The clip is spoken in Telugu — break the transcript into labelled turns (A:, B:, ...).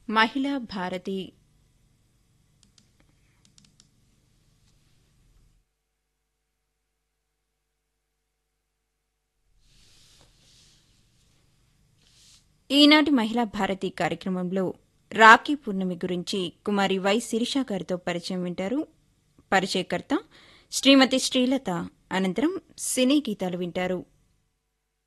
A: మహిళా భారతి. ఈనాటి మహిళా భారతి కార్యక్రమంలో రాఖీ పూర్ణిమ గురించి కుమారి వై శిరీష గారితో పరిచయం వింటారు. పరిచయకర్త శ్రీమతి శ్రీలత. అనంతరం సినీ గీతాలు వింటారు.